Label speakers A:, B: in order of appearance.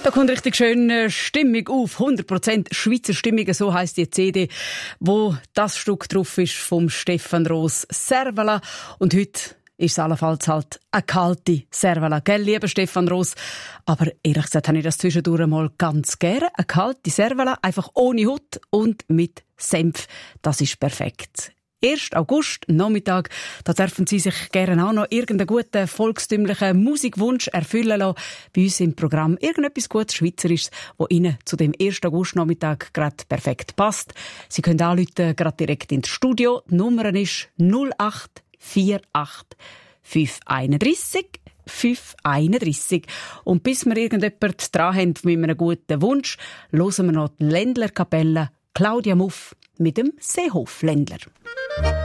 A: Da kommt richtig schön Stimmung auf. 100% Schweizer Stimmung, so heisst die CD, wo das Stück drauf ist vom Stefan Roos, Servala. Und heute ist es allenfalls halt eine kalte Servala. Gell, lieber Stefan Roos? Aber ehrlich gesagt habe ich das zwischendurch mal ganz gerne. Eine kalte Servala, einfach ohne Hut und mit Senf. Das ist perfekt. 1. August, Nachmittag, da dürfen Sie sich gerne auch noch irgendeinen guten volkstümlichen Musikwunsch erfüllen lassen. Bei uns im Programm irgendetwas Gutes Schweizerisches, das Ihnen zu dem 1. August Nachmittag gerade perfekt passt. Sie können anrufen, gerade direkt ins Studio. Die Nummer ist 0848 531 531. Und bis wir irgendjemand dran haben mit einem guten Wunsch, hören wir noch die Ländlerkapelle Claudia Muff mit dem Seehof-Ländler.